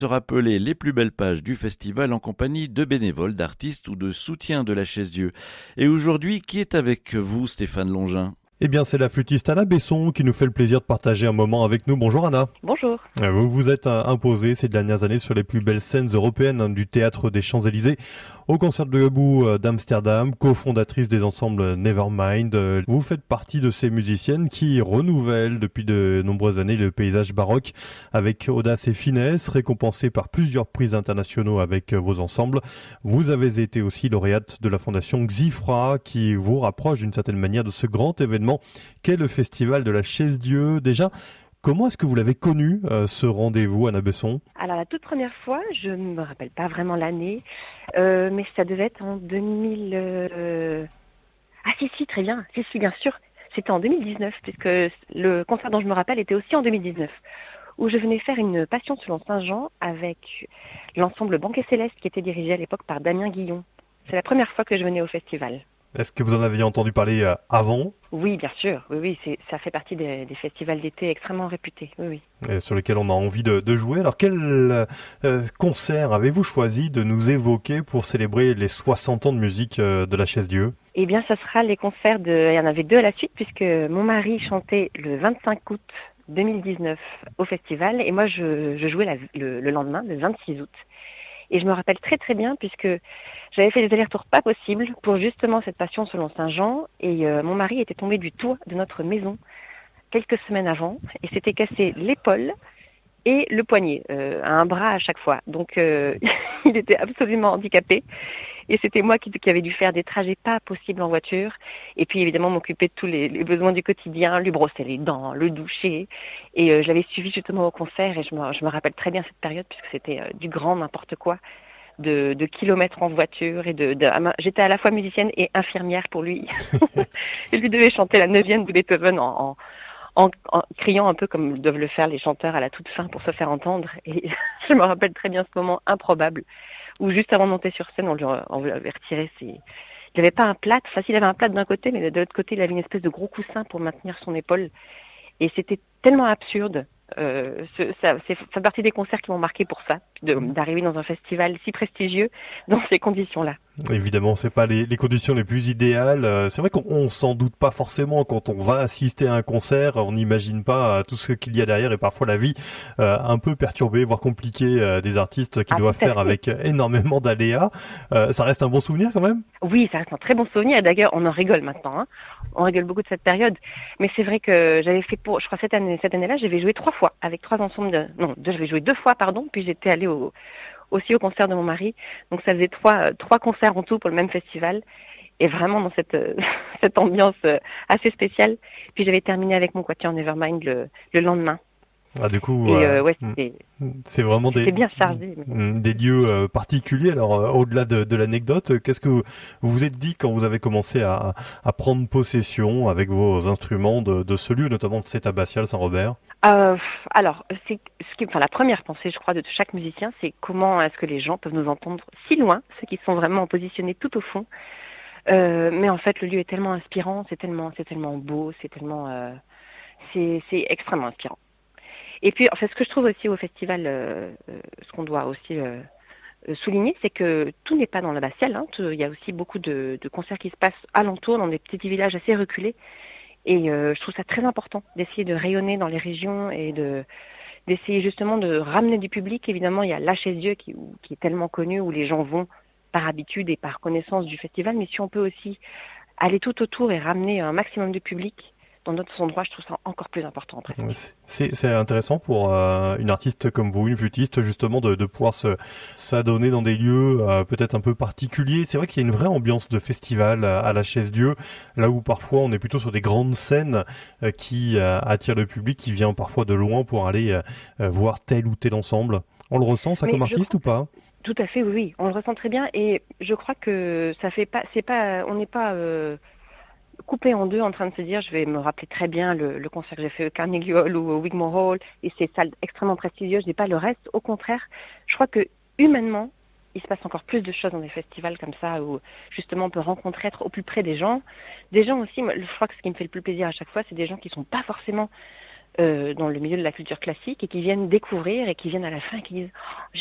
Se rappeler les plus belles pages du festival en compagnie de bénévoles, d'artistes ou de soutiens de la Chaise-Dieu. Et aujourd'hui, qui est avec vous, Stéphane Longin? Eh bien, c'est la flûtiste Anna Besson qui nous fait le plaisir de partager un moment avec nous. Bonjour Anna. Bonjour. Vous vous êtes imposée ces dernières années sur les plus belles scènes européennes du théâtre des Champs-Élysées, au concert de Debout d'Amsterdam, cofondatrice des ensembles Nevermind. Vous faites partie de ces musiciennes qui renouvellent depuis de nombreuses années le paysage baroque avec audace et finesse, récompensée par plusieurs prix internationaux avec vos ensembles. Vous avez été aussi lauréate de la fondation Xifra qui vous rapproche d'une certaine manière de ce grand événement qu'est le festival de la Chaise-Dieu. Déjà, comment est-ce que vous l'avez connu, ce rendez-vous, Anna Besson? Alors la toute première fois, je ne me rappelle pas vraiment l'année, mais ça devait être en 2000... Ah si, très bien, si, bien sûr. C'était en 2019, puisque le concert dont je me rappelle était aussi en 2019, où je venais faire une Passion selon Saint-Jean avec l'ensemble Banquet Céleste qui était dirigé à l'époque par Damien Guillon. C'est la première fois que je venais au festival. Est-ce que vous en aviez entendu parler avant? Oui, bien sûr. Oui, ça fait partie des festivals d'été extrêmement réputés. Oui. Et sur lesquels on a envie de jouer. Alors, quel concert avez-vous choisi de nous évoquer pour célébrer les 60 ans de musique de la Chaise-Dieu? Eh bien, ce sera les concerts il y en avait deux à la suite, puisque mon mari chantait le 25 août 2019 au festival, et moi, je jouais le lendemain, le 26 août. Et je me rappelle très très bien puisque j'avais fait des allers-retours pas possibles pour justement cette Passion selon Saint-Jean. Et mon mari était tombé du toit de notre maison quelques semaines avant et s'était cassé l'épaule et le poignet, un bras à chaque fois. Donc il était absolument handicapé. Et c'était moi qui avais dû faire des trajets pas possibles en voiture. Et puis évidemment m'occuper de tous les besoins du quotidien, lui brosser les dents, le doucher. Et je l'avais suivi justement au concert et je me rappelle très bien cette période puisque c'était du grand n'importe quoi, de kilomètres en voiture. J'étais à la fois musicienne et infirmière pour lui. Je lui devais chanter la 9e de Beethoven en criant un peu comme doivent le faire les chanteurs à la toute fin pour se faire entendre. Et je me rappelle très bien ce moment improbable où juste avant de monter sur scène, on lui avait retiré il n'avait pas un plâtre, enfin s'il avait un plâtre d'un côté, mais de l'autre côté, il avait une espèce de gros coussin pour maintenir son épaule. Et c'était tellement absurde. Ça fait partie des concerts qui m'ont marqué pour ça, d'arriver dans un festival si prestigieux dans ces conditions-là. Évidemment, c'est pas les conditions les plus idéales. C'est vrai qu'on s'en doute pas forcément quand on va assister à un concert. On n'imagine pas tout ce qu'il y a derrière et parfois la vie un peu perturbée, voire compliquée des artistes qui doivent faire avec énormément d'aléas. Ça reste un bon souvenir quand même? Oui, ça reste un très bon souvenir. Et d'ailleurs, on en rigole maintenant. Hein. On rigole beaucoup de cette période. Mais c'est vrai que j'avais fait je crois cette année-là, j'avais joué 3 fois avec 3 ensembles j'avais joué 2 fois, pardon. Puis j'étais allée aussi au concert de mon mari. Donc ça faisait 3 concerts en tout pour le même festival. Et vraiment dans cette ambiance assez spéciale. Puis j'avais terminé avec mon quatuor Nevermind le lendemain. Ah, du coup, c'est vraiment c'était bien chargé. Des lieux particuliers. Alors, au-delà de l'anecdote, qu'est-ce que vous vous êtes dit quand vous avez commencé à prendre possession avec vos instruments de ce lieu, notamment de cet abbatial Saint-Robert? Alors, la première pensée, je crois, de chaque musicien, c'est comment est-ce que les gens peuvent nous entendre si loin, ceux qui sont vraiment positionnés tout au fond. Mais en fait, le lieu est tellement inspirant, c'est tellement beau, c'est extrêmement inspirant. Et puis, en fait, ce que je trouve aussi au festival, ce qu'on doit aussi souligner, c'est que tout n'est pas dans l'abbatiale. Hein. Il y a aussi beaucoup de concerts qui se passent alentour, dans des petits villages assez reculés. Et je trouve ça très important d'essayer de rayonner dans les régions et d'essayer justement de ramener du public. Évidemment, il y a la Chaise-Dieu qui est tellement connue, où les gens vont par habitude et par connaissance du festival. Mais si on peut aussi aller tout autour et ramener un maximum de public dans d'autres endroits, je trouve ça encore plus important. C'est intéressant pour une artiste comme vous, une flûtiste, justement, de pouvoir s'adonner dans des lieux peut-être un peu particuliers. C'est vrai qu'il y a une vraie ambiance de festival à la Chaise-Dieu, là où parfois on est plutôt sur des grandes scènes qui attirent le public, qui vient parfois de loin pour aller voir tel ou tel ensemble. On le ressent ça comme artiste ou pas? Tout à fait, oui, on le ressent très bien et je crois que ça fait pas, on n'est pas coupé en deux en train de se dire, je vais me rappeler très bien le concert que j'ai fait au Carnegie Hall ou au Wigmore Hall et ces salles extrêmement prestigieuses, je n'ai pas le reste. Au contraire, je crois que humainement, il se passe encore plus de choses dans des festivals comme ça où justement on peut rencontrer, être au plus près des gens. Des gens aussi, moi, je crois que ce qui me fait le plus plaisir à chaque fois, c'est des gens qui sont pas forcément dans le milieu de la culture classique et qui viennent découvrir et qui viennent à la fin et qui disent